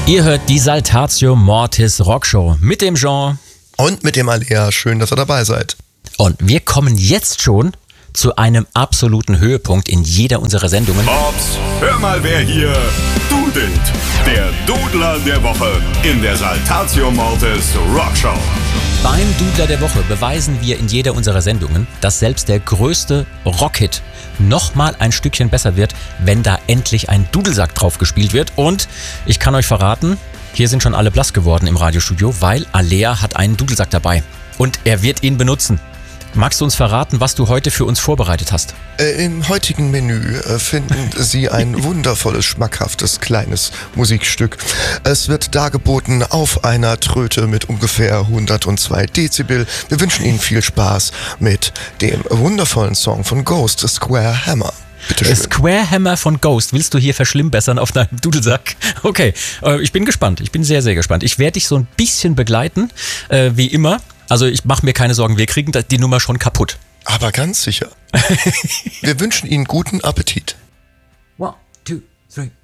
Ihr hört die Saltatio Mortis Rockshow mit dem Jean und mit dem Alea. Schön, dass ihr dabei seid. Und wir kommen jetzt schon zu einem absoluten Höhepunkt in jeder unserer Sendungen. Bobs, hör mal, wer hier dudelt. Der Dudler der Woche in der Saltatio Mortis Rockshow. Beim Dudler der Woche beweisen wir in jeder unserer Sendungen, dass selbst der größte Rockhit nochmal ein Stückchen besser wird, wenn da endlich ein Dudelsack drauf gespielt wird. Und ich kann euch verraten, hier sind schon alle blass geworden im Radiostudio, weil Alea hat einen Dudelsack dabei. Und er wird ihn benutzen. Magst du uns verraten, was du heute für uns vorbereitet hast? Im heutigen Menü finden Sie ein wundervolles, schmackhaftes, kleines Musikstück. Es wird dargeboten auf einer Tröte mit ungefähr 102 Dezibel. Wir wünschen Ihnen viel Spaß mit dem wundervollen Song von Ghost, Square Hammer. Bitteschön. Square Hammer von Ghost willst du hier verschlimmbessern auf deinem Dudelsack? Okay, ich bin gespannt. Ich bin sehr, sehr gespannt. Ich werde dich so ein bisschen begleiten, wie immer. Also ich mache mir keine Sorgen, wir kriegen die Nummer schon kaputt. Aber ganz sicher. Wir wünschen Ihnen guten Appetit. 1, 2, 3.